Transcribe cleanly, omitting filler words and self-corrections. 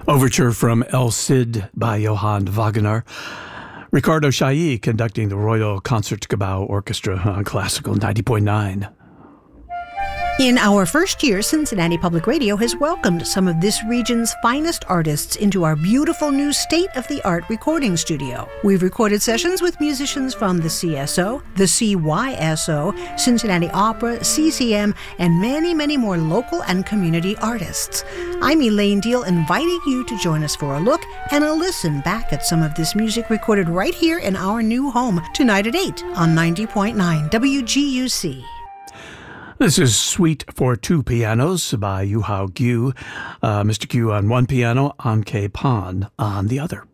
Overture from El Cid by Johann Wagner. Ricardo Chailly conducting the Royal Concertgebouw Orchestra on Classical 90.9. In our first year, Cincinnati Public Radio has welcomed some of this region's finest artists into our beautiful new state-of-the-art recording studio. We've recorded sessions with musicians from the CSO, the CYSO, Cincinnati Opera, CCM, and many, many more local and community artists. I'm Elaine Deal, inviting you to join us for a look and a listen back at some of this music recorded right here in our new home tonight at 8 on 90.9 WGUC. This is Suite for Two Pianos by Yuhao Gu. Mr. Gu on one piano, An Ke Pan on the other.